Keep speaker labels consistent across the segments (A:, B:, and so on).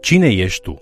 A: Cine ești tu?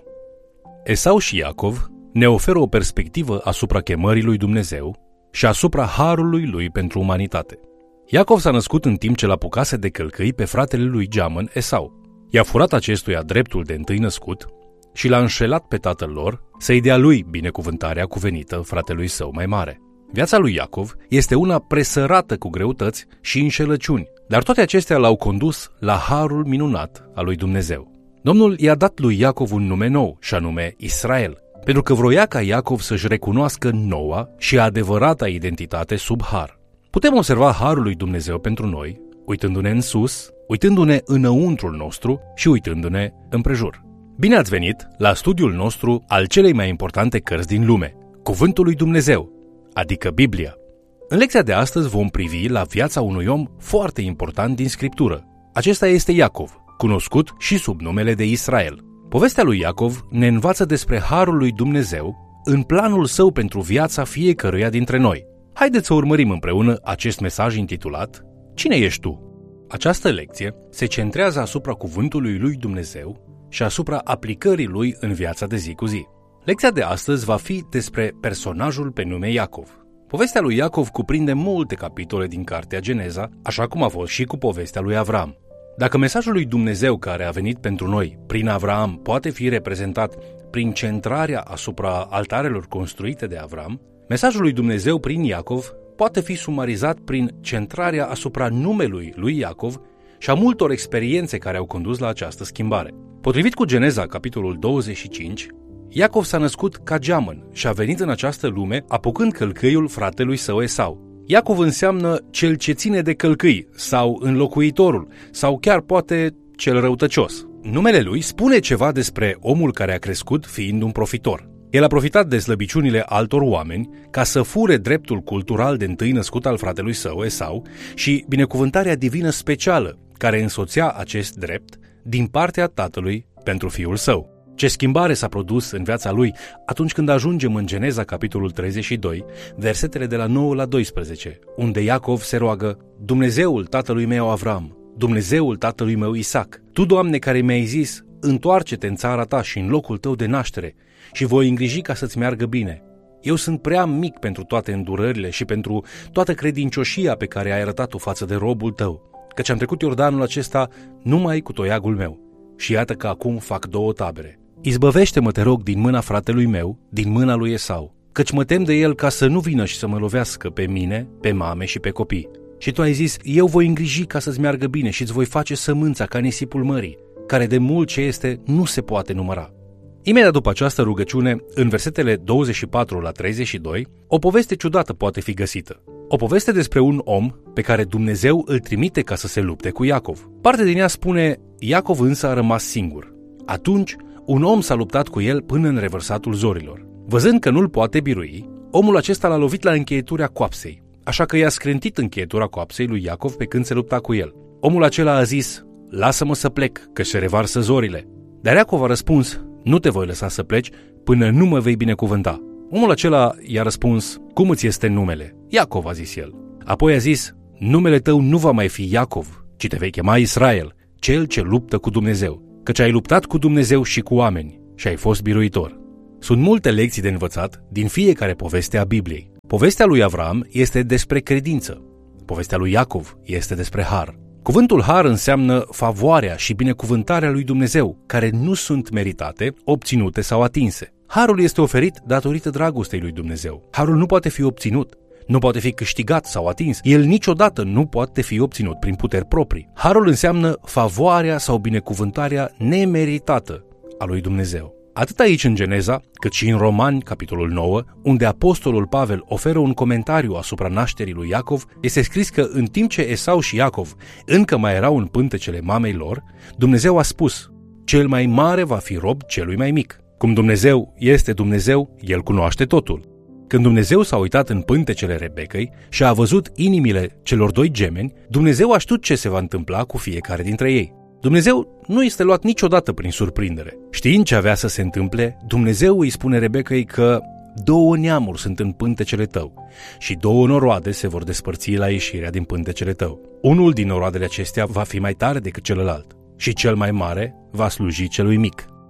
A: Esau și Iacov ne oferă o perspectivă asupra chemării lui Dumnezeu și asupra harului lui pentru umanitate. Iacov s-a născut în timp ce l-apucase de călcâi pe fratele lui geamăn, Esau. I-a furat acestuia dreptul de întâi născut și l-a înșelat pe tatăl lor să-i dea lui binecuvântarea cuvenită fratelui său mai mare. Viața lui Iacov este una presărată cu greutăți și înșelăciuni, dar toate acestea l-au condus la harul minunat al lui Dumnezeu. Domnul i-a dat lui Iacov un nume nou, și anume Israel, pentru că vroia ca Iacov să-și recunoască noua și adevărata identitate sub har. Putem observa harul lui Dumnezeu pentru noi, uitându-ne în sus, uitându-ne înăuntrul nostru și uitându-ne împrejur. Bine ați venit la studiul nostru al celei mai importante cărți din lume, Cuvântul lui Dumnezeu, adică Biblia. În lecția de astăzi vom privi la viața unui om foarte important din Scriptură. Acesta este Iacov, cunoscut și sub numele de Israel. Povestea lui Iacov ne învață despre harul lui Dumnezeu în planul său pentru viața fiecăruia dintre noi. Haideți să urmărim împreună acest mesaj intitulat Cine ești tu? Această lecție se centrează asupra cuvântului lui Dumnezeu și asupra aplicării lui în viața de zi cu zi. Lecția de astăzi va fi despre personajul pe nume Iacov. Povestea lui Iacov cuprinde multe capitole din cartea Geneza, așa cum a fost și cu povestea lui Avram. Dacă mesajul lui Dumnezeu care a venit pentru noi prin Avram poate fi reprezentat prin centrarea asupra altarelor construite de Avram, mesajul lui Dumnezeu prin Iacov poate fi sumarizat prin centrarea asupra numelui lui Iacov și a multor experiențe care au condus la această schimbare. Potrivit cu Geneza, capitolul 25, Iacov s-a născut ca geamăn și a venit în această lume apucând călcâiul fratelui său Esau. Iacov înseamnă cel ce ține de călcâi sau înlocuitorul sau chiar poate cel răutăcios. Numele lui spune ceva despre omul care a crescut fiind un profitor. El a profitat de slăbiciunile altor oameni ca să fure dreptul cultural de întâi născut al fratelui său Esau și binecuvântarea divină specială care însoțea acest drept din partea tatălui pentru fiul său. Ce schimbare s-a produs în viața lui atunci când ajungem în Geneza, capitolul 32, versetele de la 9 la 12, unde Iacov se roagă: Dumnezeul tatălui meu Avram, Dumnezeul tatălui meu Isaac, Tu, Doamne, care mi-ai zis, întoarce-te în țara ta și în locul tău de naștere și voi îngriji ca să-ți meargă bine. Eu sunt prea mic pentru toate îndurările și pentru toată credincioșia pe care ai arătat-o față de robul tău, căci am trecut Iordanul acesta numai cu toiagul meu. Și iată că acum fac două tabere. Izbăvește-mă, te rog, din mâna fratelui meu, din mâna lui Esau, căci mă tem de el ca să nu vină și să mă lovească pe mine, pe mame și pe copii. Și tu ai zis, eu voi îngriji ca să-ți meargă bine și îți voi face sămânța ca nisipul mării, care de mult ce este nu se poate număra. Imediat după această rugăciune, în versetele 24 la 32, o poveste ciudată poate fi găsită. O poveste despre un om pe care Dumnezeu îl trimite ca să se lupte cu Iacov. Parte din ea spune, Iacov însă a rămas singur. Atunci, un om s-a luptat cu el până în revărsatul zorilor. Văzând că nu-l poate birui, omul acesta l-a lovit la încheietura coapsei, așa că i-a scrântit încheietura coapsei lui Iacov pe când se lupta cu el. Omul acela a zis, lasă-mă să plec, că se revarsă zorile. Dar Iacov a răspuns, nu te voi lăsa să pleci până nu mă vei binecuvânta. Omul acela i-a răspuns, cum îți este numele? Iacov, a zis el. Apoi a zis, numele tău nu va mai fi Iacov, ci te vei chema Israel, cel ce luptă cu Dumnezeu. Căci ai luptat cu Dumnezeu și cu oameni și ai fost biruitor. Sunt multe lecții de învățat din fiecare poveste a Bibliei. Povestea lui Avram este despre credință. Povestea lui Iacov este despre har. Cuvântul har înseamnă favoarea și binecuvântarea lui Dumnezeu, care nu sunt meritate, obținute sau atinse. Harul este oferit datorită dragostei lui Dumnezeu. Harul nu poate fi obținut, nu poate fi câștigat sau atins. El niciodată nu poate fi obținut prin puteri proprii. Harul înseamnă favoarea sau binecuvântarea nemeritată a lui Dumnezeu. Atât aici în Geneza, cât și în Romani, capitolul 9, unde apostolul Pavel oferă un comentariu asupra nașterii lui Iacov, este scris că în timp ce Esau și Iacov încă mai erau în pântecele mamei lor, Dumnezeu a spus, cel mai mare va fi rob celui mai mic. Cum Dumnezeu este Dumnezeu, El cunoaște totul. Când Dumnezeu s-a uitat în pântecele Rebecăi și a văzut inimile celor doi gemeni, Dumnezeu a știut ce se va întâmpla cu fiecare dintre ei. Dumnezeu nu este luat niciodată prin surprindere. Știind ce avea să se întâmple, Dumnezeu îi spune Rebecăi că 2 neamuri sunt în pântecele tău și 2 noroade se vor despărți la ieșirea din pântecele tău. Unul din noroadele acestea va fi mai tare decât celălalt și cel mai mare va sluji celui mic.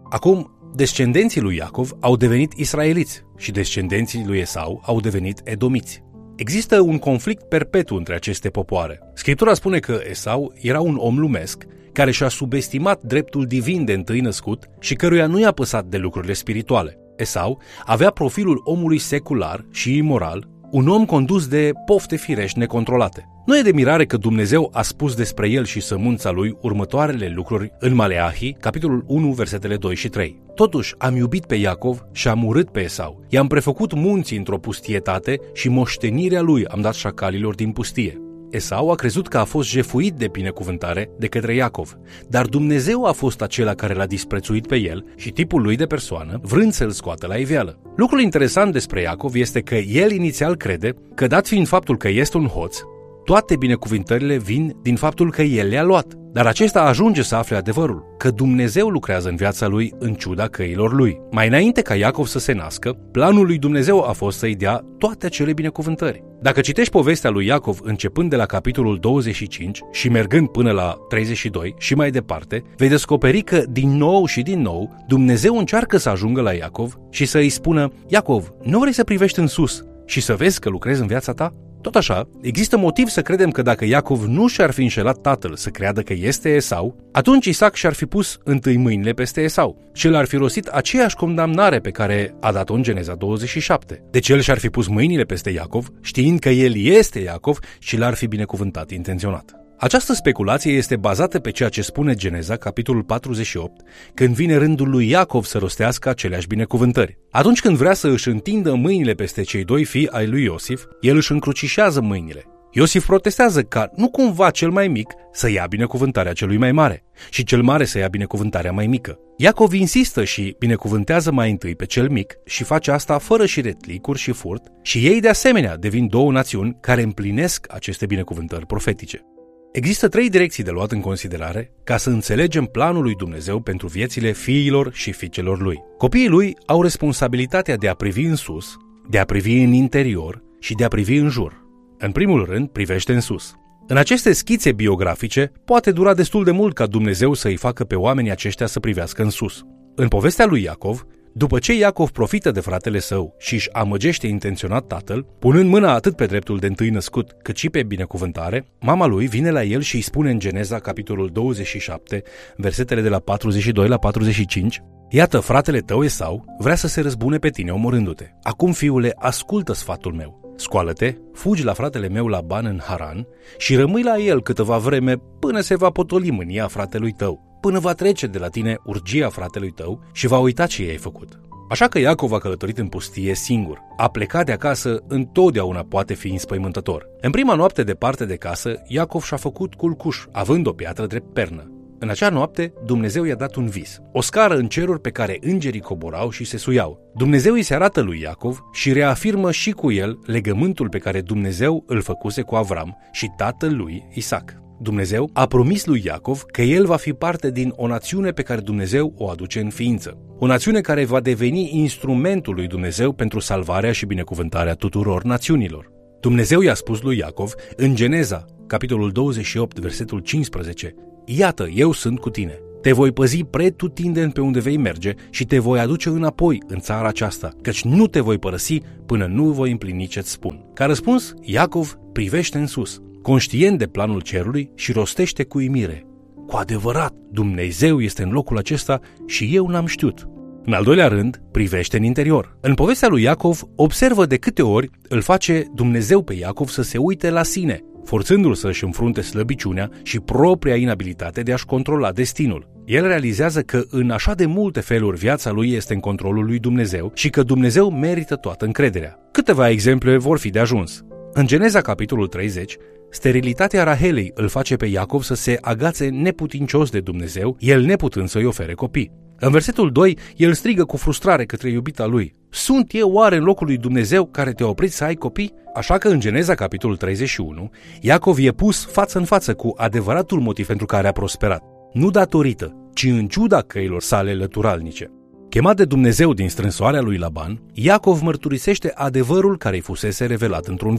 A: Acum, descendenții lui Iacov au devenit israeliți și descendenții lui Esau au devenit edomiți. Există un conflict perpetu între aceste popoare. Scriptura spune că Esau era un om lumesc care și-a subestimat dreptul divin de întâi născut și căruia nu i-a păsat de lucrurile spirituale. Esau avea profilul omului secular și imoral, un om condus de pofte firești necontrolate. Nu e de mirare că Dumnezeu a spus despre el și sămânța lui următoarele lucruri în Maleahi, capitolul 1, versetele 2 și 3. Totuși am iubit pe Iacov și am urât pe Esau. I-am prefăcut munții într-o pustietate și moștenirea lui am dat șacalilor din pustie. Esau a crezut că a fost jefuit de binecuvântare de către Iacov, dar Dumnezeu a fost acela care l-a disprețuit pe el și tipul lui de persoană, vrând să-l scoată la iveală. Lucrul interesant despre Iacov este că el inițial crede că, dat fiind faptul că este un hoț, toate binecuvântările vin din faptul că el le-a luat. Dar acesta ajunge să afle adevărul, că Dumnezeu lucrează în viața lui în ciuda căilor lui. Mai înainte ca Iacov să se nască, planul lui Dumnezeu a fost să-i dea toate acele binecuvântări. Dacă citești povestea lui Iacov începând de la capitolul 25 și mergând până la 32 și mai departe, vei descoperi că din nou și din nou Dumnezeu încearcă să ajungă la Iacov și să îi spună: Iacov, nu vrei să privești în sus și să vezi că lucrezi în viața ta? Tot așa, există motiv să credem că dacă Iacov nu și-ar fi înșelat tatăl să creadă că este Esau, atunci Isaac și-ar fi pus întâi mâinile peste Esau și l-ar fi rosit aceeași condamnare pe care a dat-o în Geneza 27. Deci el și-ar fi pus mâinile peste Iacov, știind că el este Iacov și l-ar fi binecuvântat intenționat. Această speculație este bazată pe ceea ce spune Geneza, capitolul 48, când vine rândul lui Iacov să rostească aceleași binecuvântări. Atunci când vrea să își întindă mâinile peste cei doi fii ai lui Iosif, el își încrucișează mâinile. Iosif protestează ca nu cumva cel mai mic să ia binecuvântarea celui mai mare și cel mare să ia binecuvântarea mai mică. Iacov insistă și binecuvântează mai întâi pe cel mic și face asta fără șiretlicuri și furt și ei de asemenea devin două națiuni care împlinesc aceste binecuvântări profetice. Există 3 direcții de luat în considerare ca să înțelegem planul lui Dumnezeu pentru viețile fiilor și fiicelor lui. Copiii lui au responsabilitatea de a privi în sus, de a privi în interior și de a privi în jur. În primul rând, privește în sus. În aceste schițe biografice, poate dura destul de mult ca Dumnezeu să îi facă pe oamenii aceștia să privească în sus. În povestea lui Iacov, după ce Iacov profită de fratele său și își amăgește intenționat tatăl, punând mâna atât pe dreptul de întâi născut cât și pe binecuvântare, mama lui vine la el și îi spune în Geneza, capitolul 27, versetele de la 42 la 45, Iată, fratele tău Esau vrea să se răzbune pe tine omorându-te. Acum, fiule, ascultă sfatul meu. Scoală-te, fugi la fratele meu Laban în Haran și rămâi la el câteva vreme până se va potoli mânia fratelui tău, până va trece de la tine urgia fratelui tău și va uita ce i-ai făcut. Așa că Iacov a călătorit în pustie singur. A plecat de acasă întotdeauna poate fi înspăimântător. În prima noapte departe de casă, Iacov și-a făcut culcuș, având o piatră drept pernă. În acea noapte, Dumnezeu i-a dat un vis, o scară în ceruri pe care îngerii coborau și se suiau. Dumnezeu îi se arată lui Iacov și reafirmă și cu el legământul pe care Dumnezeu îl făcuse cu Avram și tatăl lui Isaac. Dumnezeu a promis lui Iacov că el va fi parte din o națiune pe care Dumnezeu o aduce în ființă. O națiune care va deveni instrumentul lui Dumnezeu pentru salvarea și binecuvântarea tuturor națiunilor. Dumnezeu i-a spus lui Iacov în Geneza, capitolul 28, versetul 15, Iată, eu sunt cu tine. Te voi păzi pretutindeni pe unde vei merge și te voi aduce înapoi în țara aceasta, căci nu te voi părăsi până nu voi împlini ce-ți spun. Ca răspuns, Iacov privește în sus, conștient de planul cerului și rostește cu uimire. Cu adevărat, Dumnezeu este în locul acesta și eu n-am știut. În al doilea rând, privește în interior. În povestea lui Iacov, observă de câte ori îl face Dumnezeu pe Iacov să se uite la sine, forțându-l să-și înfrunte slăbiciunea și propria inabilitate de a-și controla destinul. El realizează că în așa de multe feluri viața lui este în controlul lui Dumnezeu și că Dumnezeu merită toată încrederea. Câteva exemple vor fi de ajuns. În Geneza, capitolul 30, sterilitatea Rahelei îl face pe Iacov să se agațe neputincios de Dumnezeu, el neputând să-i ofere copii. În versetul 2, el strigă cu frustrare către iubita lui, Sunt eu oare în locul lui Dumnezeu care te-a oprit să ai copii? Așa că în Geneza, capitolul 31, Iacov e pus față în față cu adevăratul motiv pentru care a prosperat. Nu datorită, ci în ciuda căilor sale lăturalnice. Chemat de Dumnezeu din strânsoarea lui Laban, Iacov mărturisește adevărul care îi fusese revelat într-un vis.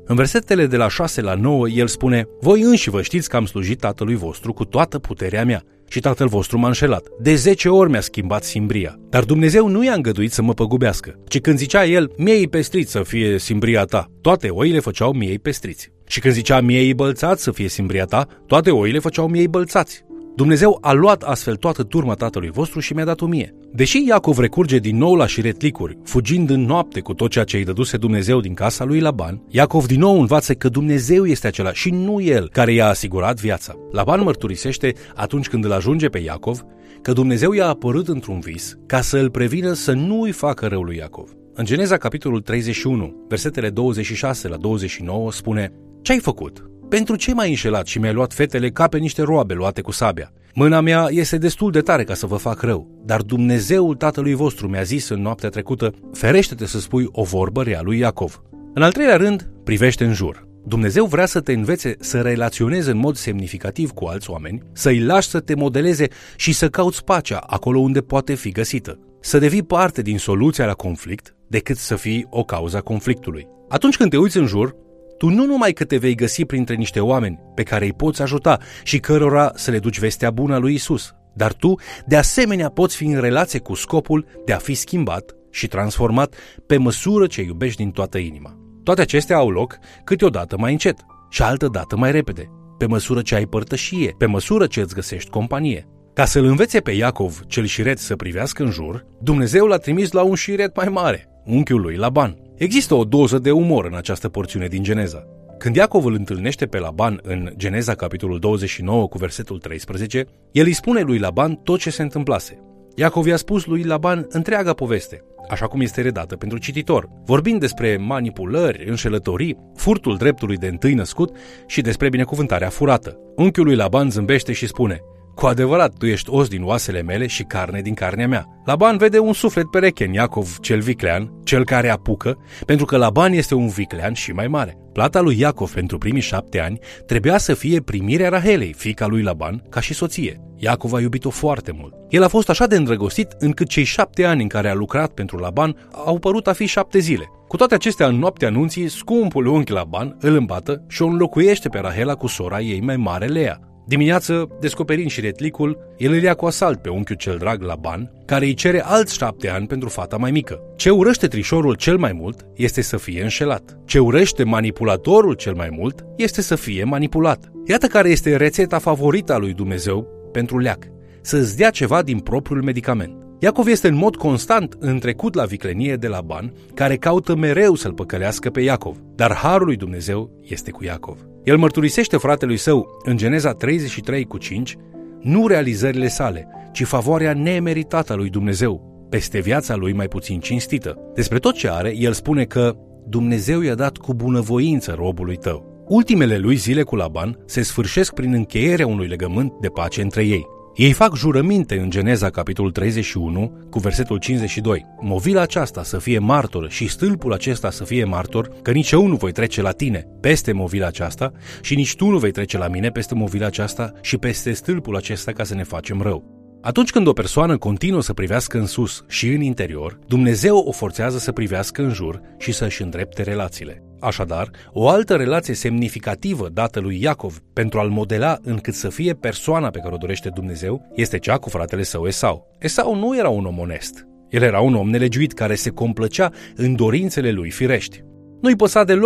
A: În versetele de la 6 la 9, el spune: voi înși vă știți că am slujit tatălui vostru cu toată puterea mea și tatăl vostru m-a înșelat. De 10 ori mi-a schimbat simbria. Dar Dumnezeu nu i-a îngăduit să mă păgubească, ci când zicea el: miei pestriți să fie simbria ta, toate oile făceau miei pestriți. Și când zicea: miei bălțați să fie simbria ta, toate oile făceau miei bălțați. Dumnezeu a luat astfel toată turma tatălui vostru și mi-a dat-o mie. Deși Iacov recurge din nou la șiretlicuri, fugind în noapte cu tot ceea ce îi dăduse Dumnezeu din casa lui Laban, Iacov din nou învață că Dumnezeu este acela și nu el care i-a asigurat viața. Laban mărturisește atunci când îl ajunge pe Iacov că Dumnezeu i-a apărut într-un vis ca să îl prevină să nu îi facă rău lui Iacov. În Geneza capitolul 31, versetele 26 la 29 spune: ce-ai făcut? Pentru ce m-ai înșelat și mi-ai luat fetele ca pe niște roabe luate cu sabia? Mâna mea este destul de tare ca să vă fac rău, dar Dumnezeul tatălui vostru mi-a zis în noaptea trecută: ferește-te să spui o vorbă rea lui Iacov. În al treilea rând, privește în jur. Dumnezeu vrea să te învețe să relaționezi în mod semnificativ cu alți oameni, să-i lași să te modeleze și să cauți pacea acolo unde poate fi găsită. Să devii parte din soluția la conflict decât să fii o cauză a conflictului. Atunci când te uiți în jur, tu nu numai că te vei găsi printre niște oameni pe care îi poți ajuta și cărora să le duci vestea bună a lui Isus, dar tu, de asemenea, poți fi în relație cu scopul de a fi schimbat și transformat pe măsură ce iubești din toată inima. Toate acestea au loc câteodată mai încet și altădată mai repede, pe măsură ce ai părtășie, pe măsură ce îți găsești companie. Ca să-l învețe pe Iacov, cel șiret, să privească în jur, Dumnezeu l-a trimis la un șiret mai mare, unchiul lui Laban. Există o doză de umor în această porțiune din Geneza. Când Iacov îl întâlnește pe Laban în Geneza capitolul 29 cu versetul 13, el îi spune lui Laban tot ce se întâmplase. Iacov i-a spus lui Laban întreaga poveste, așa cum este redată pentru cititor, vorbind despre manipulări, înșelătorii, furtul dreptului de întâi născut și despre binecuvântarea furată. Unchiul lui Laban zâmbește și spune: cu adevărat, tu ești os din oasele mele și carne din carnea mea. Laban vede un suflet pereche în Iacov cel viclean, cel care apucă, pentru că Laban este un viclean și mai mare. Plata lui Iacov pentru primii 7 ani trebuia să fie primirea Rahelei, fiica lui Laban, ca și soție. Iacov a iubit-o foarte mult. El a fost așa de îndrăgostit încât cei 7 ani în care a lucrat pentru Laban au părut a fi 7 zile. Cu toate acestea, în noaptea anunții, scumpul unchi Laban îl îmbată și o înlocuiește pe Rahela cu sora ei mai mare, Lea. Dimineață, descoperind șiretlicul, el îl ia cu asalt pe unchiul cel drag Laban, care îi cere alți 7 ani pentru fata mai mică. Ce urăște trișorul cel mai mult este să fie înșelat. Ce urăște manipulatorul cel mai mult este să fie manipulat. Iată care este rețeta favorită a lui Dumnezeu pentru leac: să-ți dea ceva din propriul medicament. Iacov este în mod constant întrecut la viclenie de Laban, care caută mereu să-l păcălească pe Iacov, dar harul lui Dumnezeu este cu Iacov. El mărturisește fratelui său în Geneza 33:5 nu realizările sale, ci favoarea nemeritată a lui Dumnezeu peste viața lui mai puțin cinstită. Despre tot ce are, el spune că Dumnezeu i-a dat cu bunăvoință robului tău. Ultimele lui zile cu Laban se sfârșesc prin încheierea unui legământ de pace între ei. Ei fac jurăminte în Geneza capitolul 31 cu versetul 52. Movila aceasta să fie martor și stâlpul acesta să fie martor, că nici eu nu voi trece la tine peste movila aceasta și nici tu nu vei trece la mine peste movila aceasta și peste stâlpul acesta ca să ne facem rău. Atunci când o persoană continuă să privească în sus și în interior, Dumnezeu o forțează să privească în jur și să-și îndrepte relațiile. Așadar, o altă relație semnificativă dată lui Iacov pentru a-l modela încât să fie persoana pe care o dorește Dumnezeu este cea cu fratele său Esau. Esau nu era un om onest. El era un om nelegiuit care se complăcea în dorințele lui firești. Nu-i păsa deloc